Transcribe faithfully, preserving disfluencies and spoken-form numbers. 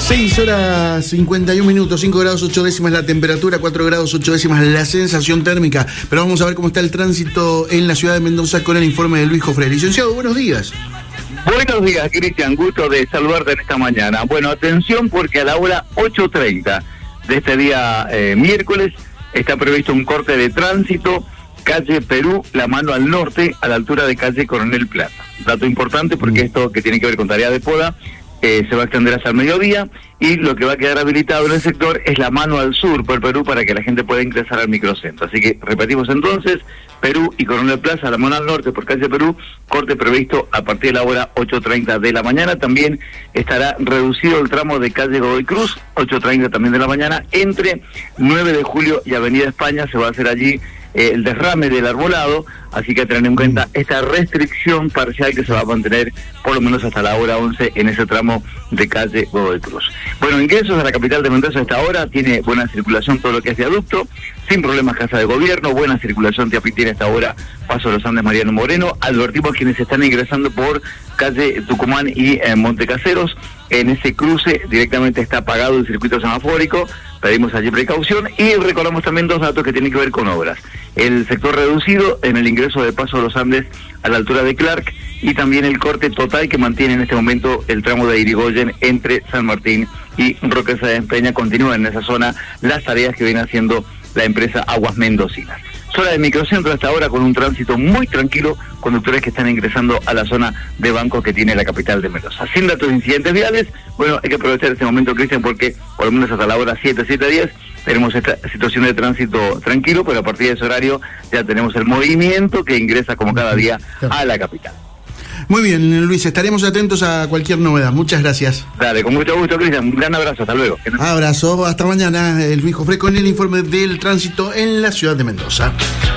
seis horas cincuenta y un minutos, cinco grados ocho décimas la temperatura, cuatro grados ocho décimas la sensación térmica. Pero vamos a ver cómo está el tránsito en la ciudad de Mendoza con el informe de Luis Jofre. Licenciado, buenos días. Buenos días, Cristian, gusto de saludarte en esta mañana. Bueno, atención porque a la hora ocho treinta de este día eh, miércoles está previsto un corte de tránsito, calle Perú, la mano al norte, a la altura de calle Coronel Plaza. Dato importante porque esto que tiene que ver con tarea de poda eh, se va a extender hasta el mediodía y lo que va a quedar habilitado en el sector es la mano al sur por Perú para que la gente pueda ingresar al microcentro. Así que repetimos entonces, Perú y Coronel Plaza, la mano al norte por calle Perú, corte previsto a partir de la hora ocho treinta de la mañana. También estará reducido el tramo de calle Godoy Cruz, ocho treinta también de la mañana, entre nueve de julio y Avenida España. Se va a hacer allí eh, el derrame del arbolado, así que tener en cuenta esta restricción parcial que se va a mantener por lo menos hasta la hora once en ese tramo de calle Godoy Cruz. Bueno, ingresos a la capital de Mendoza a esta hora, tiene buena circulación todo lo que es viaducto, sin problemas Casa de Gobierno, buena circulación Tiapi tiene a esta hora, Paso de los Andes Mariano Moreno. Advertimos quienes están ingresando por calle Tucumán y eh, Montecaseros, en ese cruce directamente está apagado el circuito semafórico, pedimos allí precaución y recordamos también dos datos que tienen que ver con obras. El sector reducido en el ingreso de Paso de los Andes a la altura de Clark y también el corte total que mantiene en este momento el tramo de Irigoyen entre San Martín y Roque Sáenz Peña. Continúan en esa zona las tareas que viene haciendo la empresa Aguas Mendocinas. Zona de microcentro hasta ahora con un tránsito muy tranquilo, conductores que están ingresando a la zona de bancos que tiene la capital de Mendoza. Sin datos de incidentes viales, bueno, hay que aprovechar este momento, Cristian, porque por lo menos hasta la hora siete, siete diez tenemos esta situación de tránsito tranquilo, pero a partir de ese horario ya tenemos el movimiento que ingresa como cada día a la capital. Muy bien, Luis, estaremos atentos a cualquier novedad. Muchas gracias. Dale, con mucho gusto, Cristian. Un gran abrazo, hasta luego. Abrazo, hasta mañana. El Luis Jofre con el informe del tránsito en la ciudad de Mendoza.